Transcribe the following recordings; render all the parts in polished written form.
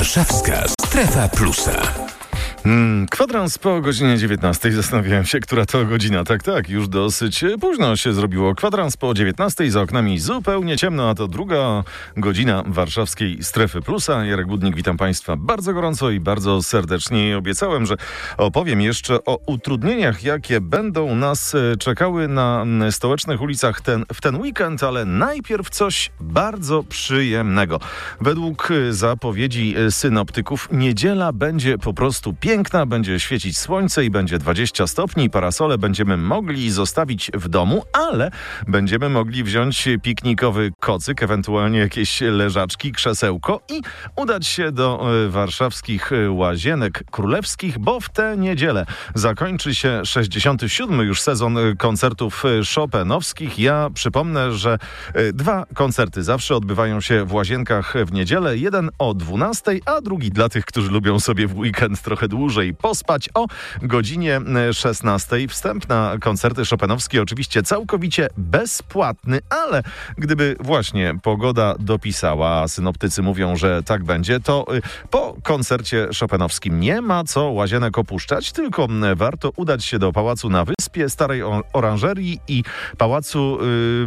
Warszawska Strefa Plusa. Kwadrans po godzinie 19. Zastanawiałem się, która to godzina. Tak, już dosyć późno się zrobiło. Kwadrans po 19. Za oknami zupełnie ciemno, a to druga godzina warszawskiej Strefy Plusa. Jarek Budnik, witam Państwa bardzo gorąco i bardzo serdecznie. I obiecałem, że opowiem jeszcze o utrudnieniach, jakie będą nas czekały na stołecznych ulicach w ten weekend, ale najpierw coś bardzo przyjemnego. Według zapowiedzi synoptyków niedziela będzie po prostu piękna, będzie świecić słońce i będzie 20 stopni. Parasole będziemy mogli zostawić w domu, ale będziemy mogli wziąć piknikowy kocyk, ewentualnie jakieś leżaczki, krzesełko i udać się do warszawskich Łazienek Królewskich, bo w tę niedzielę zakończy się 67. już sezon koncertów chopinowskich. Ja przypomnę, że 2 koncerty zawsze odbywają się w Łazienkach w niedzielę. Jeden o 12, a drugi dla tych, którzy lubią sobie w weekend trochę dłużej pospać, o godzinie 16. Wstęp na koncerty chopinowskie oczywiście całkowicie bezpłatny, ale gdyby właśnie pogoda dopisała, a synoptycy mówią, że tak będzie, to po koncercie chopinowskim nie ma co Łazienek opuszczać, tylko warto udać się do Pałacu na Wyspie, Starej Oranżerii i Pałacu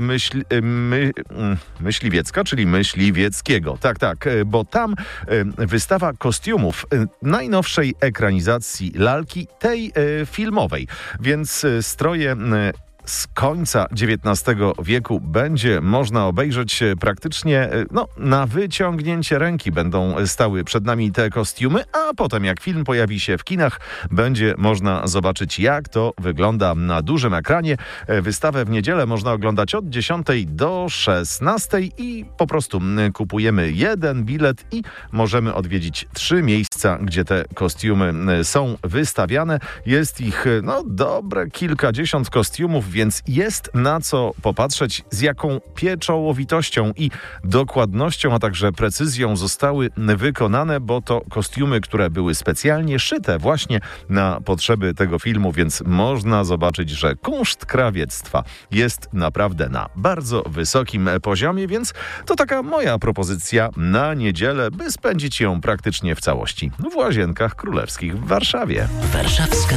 Myśliwiecka, czyli Myśliwieckiego. Tak, bo tam wystawa kostiumów najnowszej ekranizacji lalki, tej filmowej. Więc stroje z końca XIX wieku będzie można obejrzeć praktycznie na wyciągnięcie ręki. Będą stały przed nami te kostiumy, a potem jak film pojawi się w kinach, będzie można zobaczyć, jak to wygląda na dużym ekranie. Wystawę w niedzielę można oglądać od 10 do 16 i po prostu kupujemy jeden bilet i możemy odwiedzić 3 miejsca, gdzie te kostiumy są wystawiane. Jest ich dobre kilkadziesiąt kostiumów, więc jest na co popatrzeć, z jaką pieczołowitością i dokładnością, a także precyzją zostały wykonane, bo to kostiumy, które były specjalnie szyte właśnie na potrzeby tego filmu, więc można zobaczyć, że kunszt krawiectwa jest naprawdę na bardzo wysokim poziomie, więc to taka moja propozycja na niedzielę, by spędzić ją praktycznie w całości w Łazienkach Królewskich w Warszawie. Warszawska